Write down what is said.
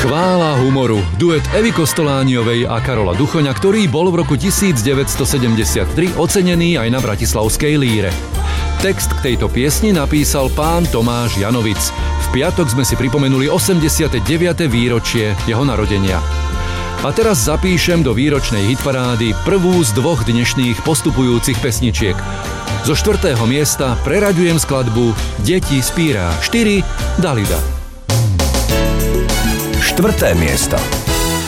Chvála humoru. Duet Evy Kostolániovej a Karola Duchoňa, ktorý bol v roku 1973 ocenený aj na Bratislavskej Líre. Text k tejto piesni napísal pán Tomáš Janovic. V piatok sme si pripomenuli 89. výročie jeho narodenia. A teraz zapíšem do výročnej hitparády prvú z dvoch dnešných postupujúcich pesničiek. Zo 4. miesta preraďujem skladbu Deti z Píra 4 Dalida. 4. miesto.